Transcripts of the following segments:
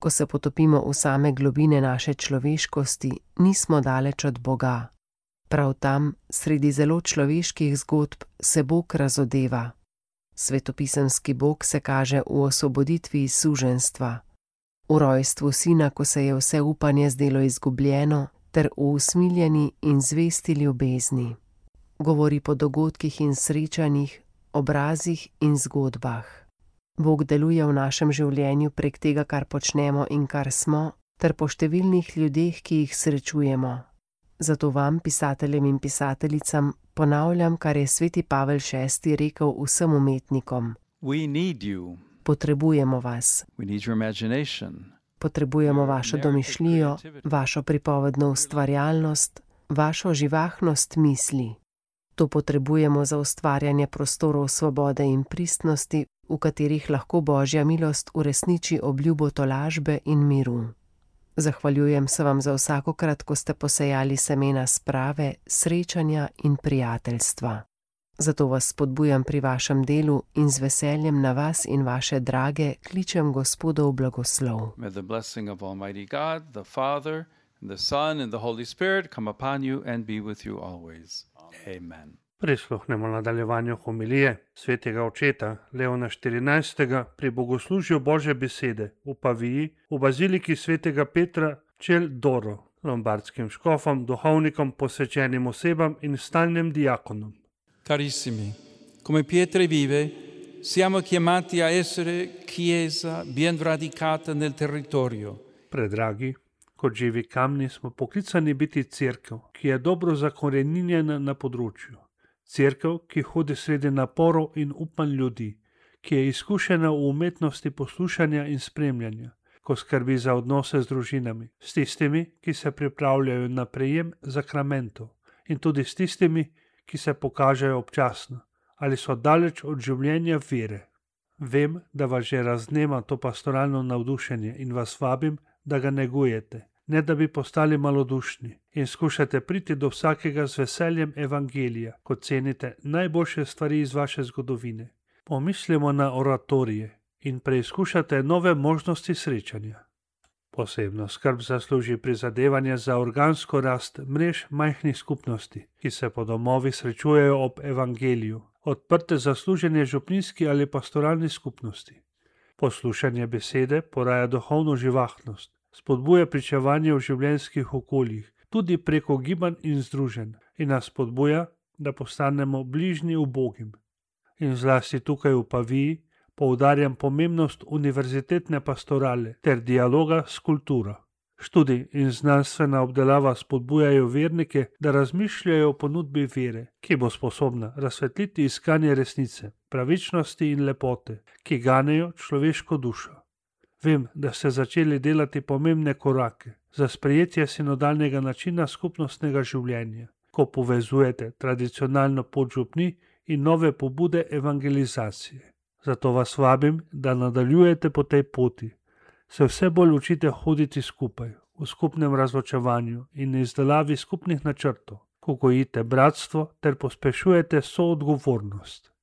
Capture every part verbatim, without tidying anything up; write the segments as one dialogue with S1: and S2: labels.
S1: Ko se potopimo v same globine naše človeškosti, nismo daleč od Boga. Prav tam, sredi zelo človeških zgodb, se Bog razodeva. Svetopisemski Bog se kaže v osvoboditvi iz suženjstva, v rojstvu sina, ko se je vse upanje zdelo izgubljeno, ter v usmiljeni in zvesti ljubezni. Govori po dogodkih in srečanjih, obrazih in zgodbah. Bog deluje v našem življenju prek tega, kar počnemo in kar smo, ter po številnih ljudeh, ki jih srečujemo. Zato vam, pisateljem in pisateljicam, ponavljam, kar je sveti Pavel šesti rekel vsem umetnikom.
S2: We need you.
S1: Potrebujemo vas.
S2: We need your imagination.
S1: Potrebujemo vašo domišljijo, vašo pripovedno ustvarjalnost, vašo živahnost misli. To potrebujemo za ustvarjanje prostorov svobode in pristnosti, v katerih lahko Božja milost uresniči obljubo tolažbe in miru. Zahvaljujem se vam za vsakokrat, ko ste posejali semena sprave, srečanja in prijateljstva. Zato vas spodbujam pri vašem delu in z veseljem na vas in vaše drage kličem Gospodov blagoslov.
S2: May the blessing of Almighty God, the Father, and the Son, and the Holy Spirit come upon you and be with you always. Amen.
S3: Prisluhnemo nadaljevanju homilije svetega očeta Leona štirinajstega pri bogoslužju Božje besede v Paviji v baziliki svetega Petra Čel Doro, lombardskim škofom, duhovnikom, posvečenim osebam in stalnim diakonom.
S4: Carissimi, come pietre vive siamo chiamati a essere chiesa ben radicata nel territorio.
S3: Predragi, kot živi kamni smo poklicani biti cerkev, ki je dobro zakoreninjena na področju. Cerkev, ki hodi sredi naporov in upanj ljudi, ki je izkušena v umetnosti poslušanja in spremljanja, ko skrbi za odnose z družinami, s tistimi, ki se pripravljajo na prejem zakramentov in tudi s tistimi, ki se pokažejo občasno ali so daleč od življenja vere. Vem, da vas že raznema to pastoralno navdušenje in vas vabim, da ga negujete, ne da bi postali malodušni in skušate priti do vsakega z veseljem evangelija, ko cenite najboljše stvari iz vaše zgodovine. Pomislimo na oratorije in preizkušate nove možnosti srečanja. Posebno skrb zasluži prizadevanje za organsko rast mrež majhnih skupnosti, ki se po domovih srečujejo ob evangeliju, odprte za služenje župnijski ali pastoralni skupnosti. Poslušanje besede poraja duhovno živahnost, spodbuja pričevanje v življenjskih okoljih, tudi preko gibanj in združenj, in nas spodbuja, da postanemo bližnji ubogim. In zlasti tukaj v Paviji poudarjam pomembnost univerzitetne pastorale ter dialoga s kulturo. Študij in znanstvena obdelava spodbujajo vernike, da razmišljajo o ponudbi vere, ki bo sposobna razsvetliti iskanje resnice, pravičnosti in lepote, ki ganejo človeško dušo. Vem, da ste začeli delati pomembne korake za sprejetje sinodalnega načina skupnostnega življenja, ko povezujete tradicionalno pot župnij in nove pobude evangelizacije. Zato vas vabim, da nadaljujete po tej poti, se vse bolj učite hoditi skupaj, v skupnem razločevanju in izdelavi skupnih načrtov, ko gojite bratstvo ter pospešujete soodgovornost.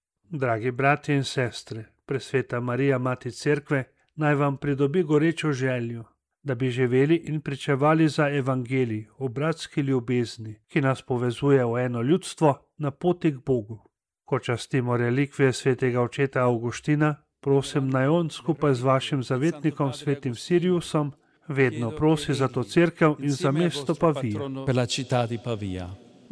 S3: Dragi bratje in sestre, presveta Marija, Mati Cerkve, naj vam pridobi gorečo željo, da bi živeli in pričevali za evangelij v bratski ljubezni, ki nas povezuje v eno ljudstvo na poti k Bogu. Ko častimo relikvije svetega očeta Avguština, prosim naj on skupaj z vašim zavetnikom svetim Siriusom vedno prosi za to cerkev in za mesto Pavija.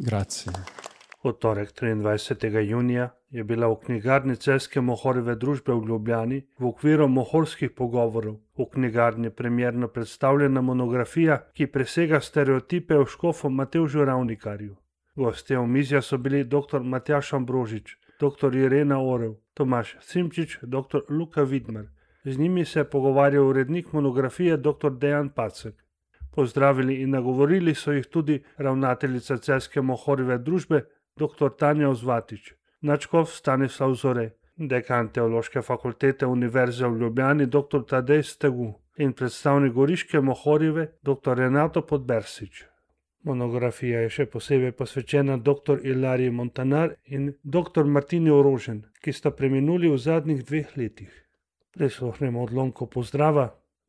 S3: V torek triindvajsetega junija je bila v knjigarni Celjske Mohorjeve družbe v Ljubljani v okviru Mohorskih pogovorov v knjigarni premierno predstavljena monografija, ki presega stereotipe o škofu Matevžu Ravnikarju. Gostje omizja so bili dr. Matjaž Ambrožič, dr. Irena Orel, Tomaž Simčič, dr. Luka Vidmar. Z njimi se je pogovarjal urednik monografije dr. Dejan Pacek. Pozdravili in nagovorili so jih tudi ravnateljica Celjske Mohorjeve družbe dr. Tanja Ozvatič, nadškof Stanislav Zore, dekan Teološke fakultete Univerze v Ljubljani dr. Tadej Stegu in predstavnik Goriške Mohorjeve dr. Renato Podbersič. Monografija je še posebej posvečena dr. Ilariji Montanar in dr. Martini Orožen, ki sta preminuli v zadnjih dveh letih. Prisluhnemo odlomku pozdrava.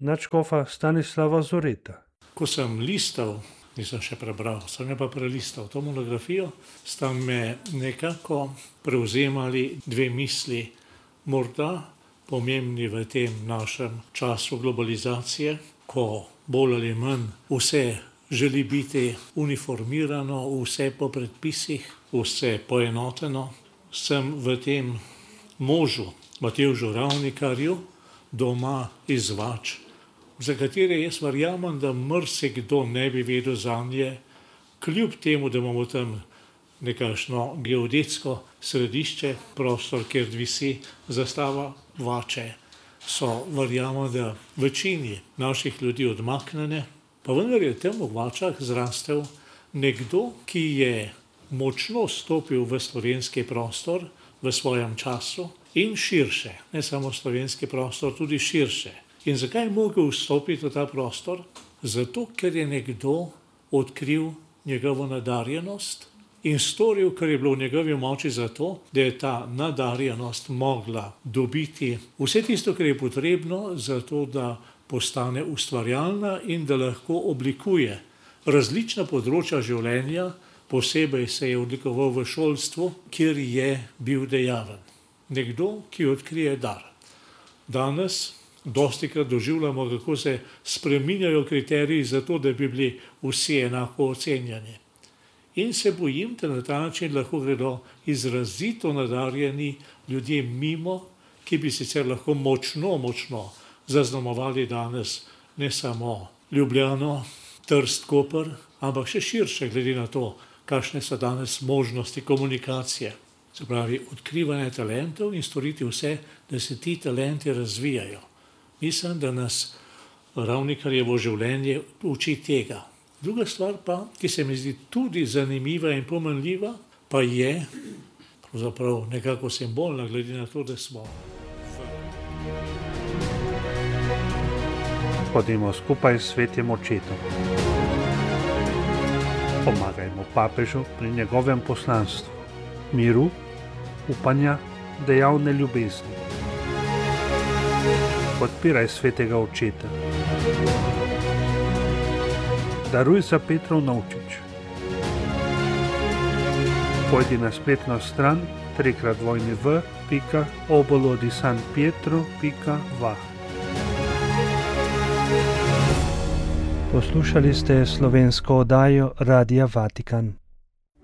S3: nadškofa Stanislava Zoreta.
S5: Ko sem listal, nisem še prebral, sem jo pa prelistal to monografijo, sta me nekako prevzemali dve misli, morda pomembni v tem našem času globalizacije, ko bolj ali manj vse želi biti uniformirano, vse po predpisih, vse poenoteno. Sem v tem možu, Matevžu Ravnikarju, doma izvač, za katere jaz verjamem, da marsikdo ne bi vedel zanje, kljub temu, da imamo tam nekakšno geodetsko središče, prostor, kjer visi zastava Vače, so verjamem, da večini naših ljudi odmaknjene, pa vendar je tam v Vačah zrastel nekdo, ki je močno stopil v slovenski prostor v svojem času in širše, ne samo slovenski prostor, tudi širše. In zakaj je mogel vstopiti v ta prostor? Zato, ker je nekdo odkril njegovo nadarjenost in storil, kar je bilo v njegovi moči za to, da je ta nadarjenost mogla dobiti vse tisto, kar je potrebno za to, da postane ustvarjalna in da lahko oblikuje različna področja življenja, posebej se je odlikoval v šolstvu, kjer je bil dejaven. Nekdo, ki odkrije dar. Danes dostikrat doživljamo, kako se spreminjajo kriteriji za to, da bi bili vsi enako ocenjeni. In se bojim, da na ta način lahko gredo izrazito nadarjeni ljudje mimo, ki bi sicer lahko močno, močno zaznamovali danes ne samo Ljubljano, Trst, Koper, ampak še širše glede na to, kakšne so danes možnosti komunikacije. Se pravi, odkrivanje talentov in storiti vse, da se ti talenti razvijajo. Mislim, da nas Ravnikarjevo življenje uči tega. Druga stvar pa, ki se mi zdi tudi zanimiva in pomenljiva, pa je pravzaprav nekako simbolna, glede na to, da smo.
S3: Hodimo skupaj s Svetim Očetom. Pomagajmo papežu pri njegovem poslanstvu, miru, upanja, dejavne ljubezni. Podpiraj Svetega Očeta. Daruj za Petrov Novčič. Pojdi na spletno stran trikrat dvojni v pika obolo di San Pietro pika va.
S6: Poslušali ste slovensko oddajo Radia Vatikan.